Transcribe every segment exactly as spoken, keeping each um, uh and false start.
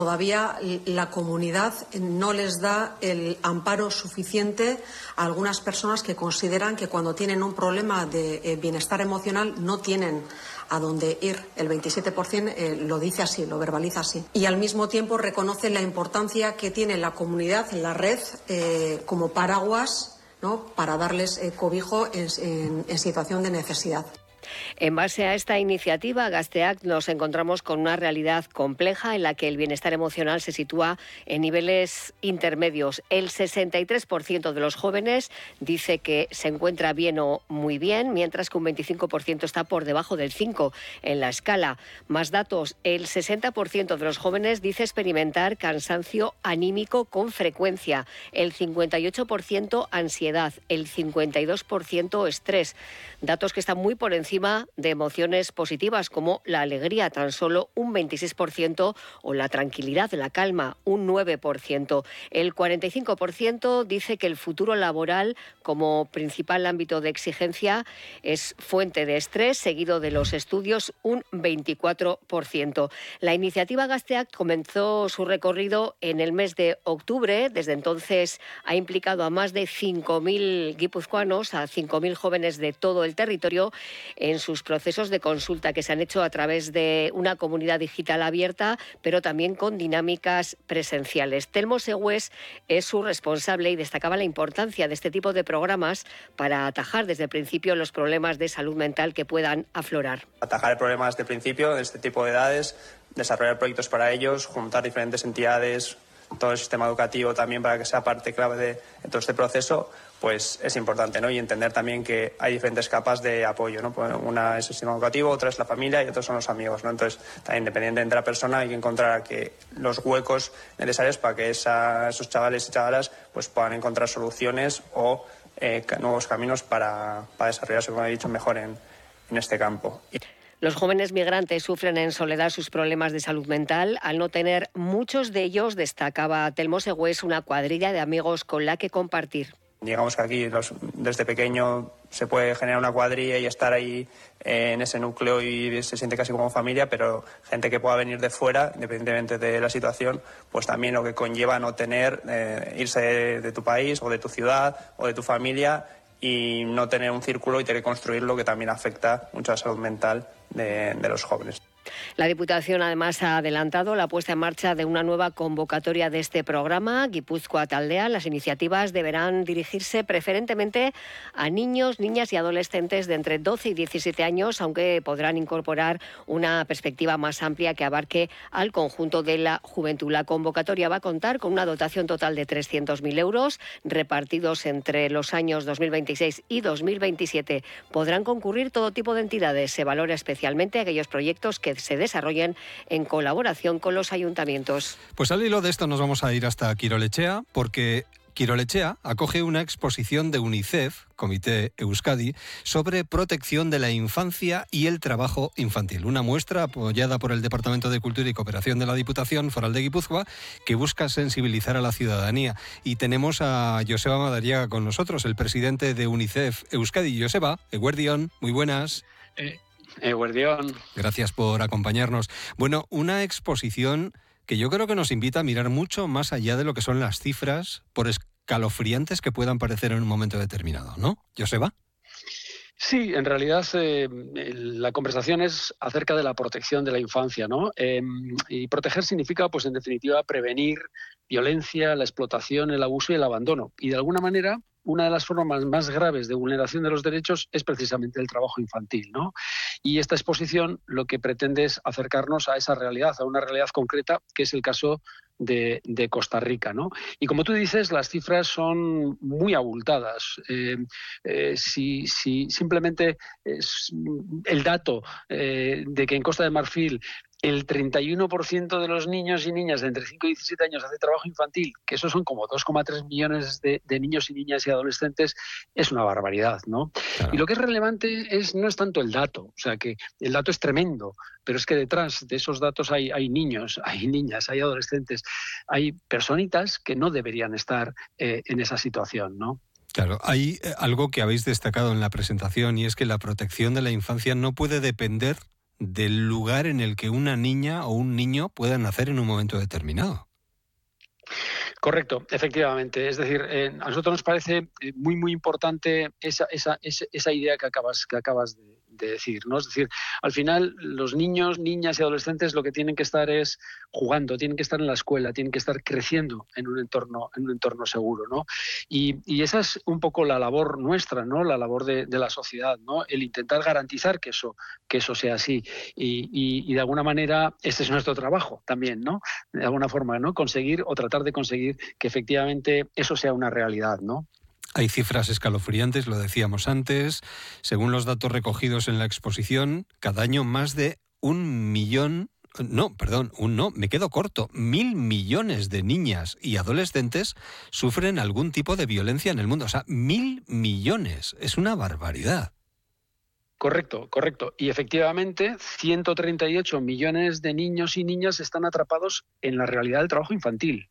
Todavía la comunidad no les da el amparo suficiente a algunas personas que consideran que cuando tienen un problema de bienestar emocional no tienen a dónde ir. El veintisiete por ciento eh, lo dice así, lo verbaliza así. Y al mismo tiempo reconoce la importancia que tiene la comunidad, la red, eh, como paraguas, ¿no?, para darles eh, cobijo en, en, en situación de necesidad. En base a esta iniciativa, Gazteak, nos encontramos con una realidad compleja en la que el bienestar emocional se sitúa en niveles intermedios. El sesenta y tres por ciento de los jóvenes dice que se encuentra bien o muy bien, mientras que un veinticinco por ciento está por debajo del cinco en la escala. Más datos, el sesenta por ciento de los jóvenes dice experimentar cansancio anímico con frecuencia, el cincuenta y ocho por ciento ansiedad, el cincuenta y dos por ciento estrés. Datos que están muy por encima de emociones positivas como la alegría, tan solo un veintiséis por ciento, o la tranquilidad, la calma, un nueve por ciento. El cuarenta y cinco por ciento dice que el futuro laboral como principal ámbito de exigencia es fuente de estrés, seguido de los estudios, un veinticuatro por ciento. La iniciativa Gazteak comenzó su recorrido en el mes de octubre. Desde entonces ha implicado a más de cinco mil guipuzcoanos, a cinco mil jóvenes de todo el territorio, en sus procesos de consulta que se han hecho a través de una comunidad digital abierta, pero también con dinámicas presenciales. Telmo Següés es su responsable y destacaba la importancia de este tipo de programas para atajar desde el principio los problemas de salud mental que puedan aflorar. Atajar el problema desde el principio, de este tipo de edades, desarrollar proyectos para ellos, juntar diferentes entidades, todo el sistema educativo también para que sea parte clave de, de todo este proceso, pues es importante, ¿no? Y entender también que hay diferentes capas de apoyo, ¿no? Pues una es el sistema educativo, otra es la familia y otros son los amigos, ¿no? Entonces, también independiente de la persona, hay que encontrar que los huecos necesarios para que esa, esos chavales y chavalas pues puedan encontrar soluciones o eh, nuevos caminos para, para desarrollarse, como he dicho, mejor en, en este campo. Los jóvenes migrantes sufren en soledad sus problemas de salud mental. Al no tener muchos de ellos, destacaba Telmo Següés, una cuadrilla de amigos con la que compartir. Digamos que aquí los, desde pequeño se puede generar una cuadrilla y estar ahí eh, en ese núcleo y se siente casi como familia, pero gente que pueda venir de fuera, independientemente de la situación, pues también lo que conlleva no tener, eh, irse de, de tu país o de tu ciudad o de tu familia y no tener un círculo y tener que construirlo, que también afecta mucho a la salud mental de, de los jóvenes. La Diputación además ha adelantado la puesta en marcha de una nueva convocatoria de este programa, Gipuzkoa Taldea. Las iniciativas deberán dirigirse preferentemente a niños, niñas y adolescentes de entre doce y diecisiete años, aunque podrán incorporar una perspectiva más amplia que abarque al conjunto de la juventud. La convocatoria va a contar con una dotación total de trescientos mil euros repartidos entre los años dos mil veintiséis y dos mil veintisiete. Podrán concurrir todo tipo de entidades. Se valora especialmente aquellos proyectos que se desarrollen en colaboración con los ayuntamientos. Pues al hilo de esto nos vamos a ir hasta Kirolechea, porque Kirolechea acoge una exposición de UNICEF, Comité Euskadi, sobre protección de la infancia y el trabajo infantil. Una muestra apoyada por el Departamento de Cultura y Cooperación de la Diputación Foral de Guipúzcoa, que busca sensibilizar a la ciudadanía. Y tenemos a Joseba Madariaga con nosotros, el presidente de UNICEF Euskadi. Joseba, eguerdión, muy buenas. Eh. Eguerdión. Gracias por acompañarnos. Bueno, una exposición que yo creo que nos invita a mirar mucho más allá de lo que son las cifras, por escalofriantes que puedan parecer en un momento determinado, ¿no? ¿Joseba? Sí, en realidad eh, la conversación es acerca de la protección de la infancia, ¿no? Eh, y proteger significa, pues en definitiva, prevenir violencia, la explotación, el abuso y el abandono. Y de alguna manera, una de las formas más graves de vulneración de los derechos es precisamente el trabajo infantil, ¿no? Y esta exposición lo que pretende es acercarnos a esa realidad, a una realidad concreta, que es el caso de, de Costa Rica, ¿no? Y como tú dices, las cifras son muy abultadas. Eh, eh, si, si simplemente es el dato eh, de que en Costa de Marfil el treinta y uno por ciento de los niños y niñas de entre cinco y diecisiete años hace trabajo infantil, que esos son como dos coma tres millones de, de niños y niñas y adolescentes, es una barbaridad, ¿no? Claro. Y lo que es relevante es, no es tanto el dato, o sea que el dato es tremendo, pero es que detrás de esos datos hay, hay niños, hay niñas, hay adolescentes, hay personitas que no deberían estar eh, en esa situación, ¿no? Claro, hay algo que habéis destacado en la presentación y es que la protección de la infancia no puede depender del lugar en el que una niña o un niño pueda nacer en un momento determinado. Correcto, efectivamente. Es decir, eh, a nosotros nos parece muy, muy importante esa, esa, esa, esa idea que acabas, que acabas de, de decir, ¿no? Es decir, al final los niños, niñas y adolescentes lo que tienen que estar es jugando, tienen que estar en la escuela, tienen que estar creciendo en un entorno, en un entorno seguro, ¿no? Y, y esa es un poco la labor nuestra, ¿no? La labor de, de la sociedad, ¿no? El intentar garantizar que eso, que eso sea así. Y, y, y de alguna manera ese es nuestro trabajo también, ¿no? De alguna forma, ¿no? Conseguir o tratar de conseguir que efectivamente eso sea una realidad, ¿no? Hay cifras escalofriantes, lo decíamos antes. Según los datos recogidos en la exposición, cada año más de un millón, no, perdón, un no, me quedo corto, mil millones de niñas y adolescentes sufren algún tipo de violencia en el mundo. O sea, mil millones, es una barbaridad. Correcto, correcto. Y efectivamente, ciento treinta y ocho millones de niños y niñas están atrapados en la realidad del trabajo infantil.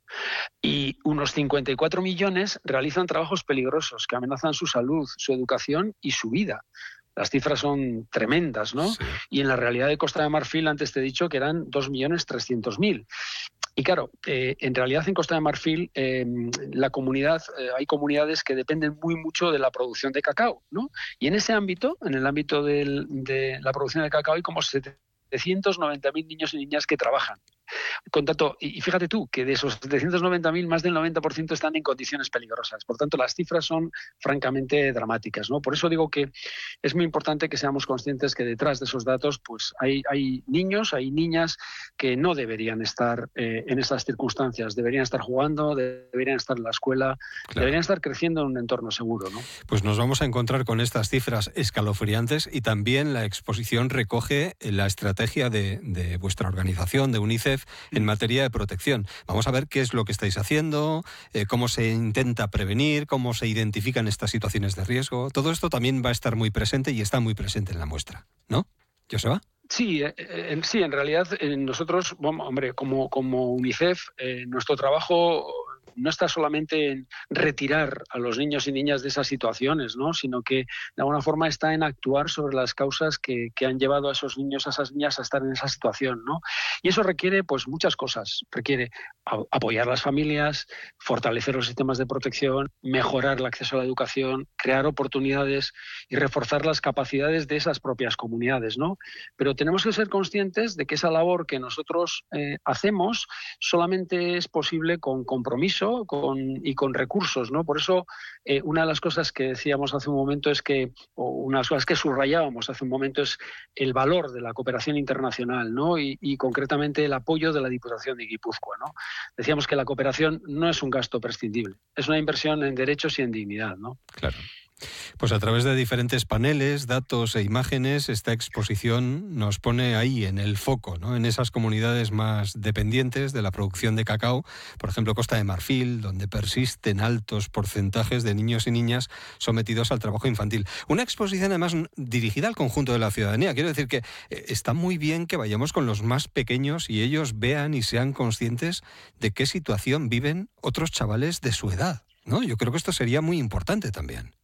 Y unos cincuenta y cuatro millones realizan trabajos peligrosos que amenazan su salud, su educación y su vida. Las cifras son tremendas, ¿no? Sí. Y en la realidad de Costa de Marfil, antes te he dicho que eran dos millones trescientos mil. Y claro, eh, en realidad en Costa de Marfil eh, la comunidad, eh, hay comunidades que dependen muy mucho de la producción de cacao, ¿no? Y en ese ámbito, en el ámbito del, de la producción de cacao, hay como setecientos noventa mil niños y niñas que trabajan. Con tanto, y fíjate tú que de esos setecientos noventa mil, más del noventa por ciento están en condiciones peligrosas. Por tanto, las cifras son francamente dramáticas, ¿no? Por eso digo que es muy importante que seamos conscientes que detrás de esos datos pues hay, hay niños, hay niñas que no deberían estar eh, en esas circunstancias. Deberían estar jugando, deberían estar en la escuela, claro. Deberían estar creciendo en un entorno seguro, ¿no? Pues nos vamos a encontrar con estas cifras escalofriantes y también la exposición recoge la estrategia de, de vuestra organización, de UNICEF, en materia de protección. Vamos a ver qué es lo que estáis haciendo, eh, cómo se intenta prevenir, cómo se identifican estas situaciones de riesgo. Todo esto también va a estar muy presente y está muy presente en la muestra, ¿no? ¿Joseba? Sí, eh, en, sí, en realidad eh, nosotros, bueno, hombre, como, como UNICEF, eh, nuestro trabajo no está solamente en retirar a los niños y niñas de esas situaciones, ¿no? Sino que de alguna forma está en actuar sobre las causas que, que han llevado a esos niños, a esas niñas a estar en esa situación, ¿no? Y eso requiere pues muchas cosas. Requiere a, apoyar a las familias, fortalecer los sistemas de protección, mejorar el acceso a la educación, crear oportunidades y reforzar las capacidades de esas propias comunidades, ¿no? Pero tenemos que ser conscientes de que esa labor que nosotros eh, hacemos solamente es posible con compromiso Con, y con recursos, ¿no? Por eso eh, una de las cosas que decíamos hace un momento es que, o una de las cosas que subrayábamos hace un momento es el valor de la cooperación internacional, ¿no? Y, y concretamente el apoyo de la Diputación de Guipúzcoa, ¿no? Decíamos que la cooperación no es un gasto prescindible, es una inversión en derechos y en dignidad, ¿no? Claro. Pues a través de diferentes paneles, datos e imágenes, esta exposición nos pone ahí en el foco, ¿no? En esas comunidades más dependientes de la producción de cacao, por ejemplo Costa de Marfil, donde persisten altos porcentajes de niños y niñas sometidos al trabajo infantil. Una exposición además dirigida al conjunto de la ciudadanía. Quiero decir que está muy bien que vayamos con los más pequeños y ellos vean y sean conscientes de qué situación viven otros chavales de su edad, ¿no? Yo creo que esto sería muy importante también.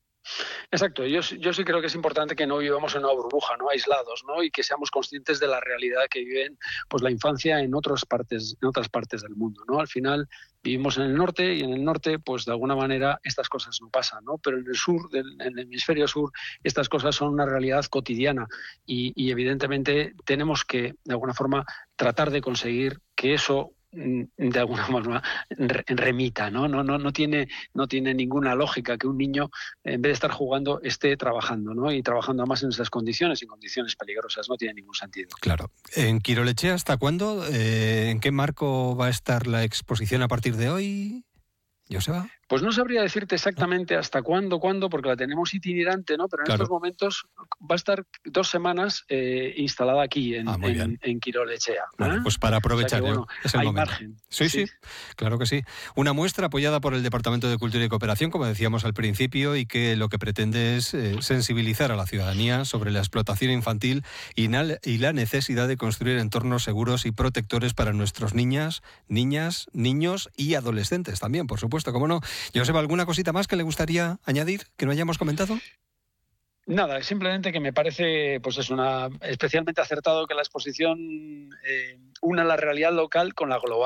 Exacto, yo, yo sí creo que es importante que no vivamos en una burbuja, ¿no? Aislados, ¿no? Y que seamos conscientes de la realidad que viven pues la infancia en otras partes, en otras partes del mundo, ¿no? Al final vivimos en el norte y en el norte, pues de alguna manera estas cosas no pasan, ¿no? Pero en el sur, del, en el hemisferio sur, estas cosas son una realidad cotidiana y, y evidentemente tenemos que de alguna forma tratar de conseguir que eso de alguna forma remita, ¿no? No, no, no tiene, no tiene ninguna lógica que un niño, en vez de estar jugando, esté trabajando, ¿no? Y trabajando además en esas condiciones, en condiciones peligrosas, no tiene ningún sentido. Claro. ¿En Quirolechea hasta cuándo? Eh, ¿En qué marco va a estar la exposición a partir de hoy? ¿Joseba? Pues no sabría decirte exactamente hasta cuándo, cuándo, porque la tenemos itinerante, ¿no? Pero en claro. estos momentos va a estar dos semanas eh, instalada aquí en, ah, en, en Quirolechea. ¿eh? Bueno, pues para aprovechar, o sea que, bueno, es el hay momento. Margen. Sí, sí, sí, claro que sí. Una muestra apoyada por el Departamento de Cultura y Cooperación, como decíamos al principio, y que lo que pretende es eh, sensibilizar a la ciudadanía sobre la explotación infantil y, y la necesidad de construir entornos seguros y protectores para nuestros niñas, niñas, niños y adolescentes también, por supuesto, cómo no. Joseba, ¿alguna cosita más que le gustaría añadir que no hayamos comentado? Nada, simplemente que me parece pues es una especialmente acertado que la exposición eh, una la realidad local con la global.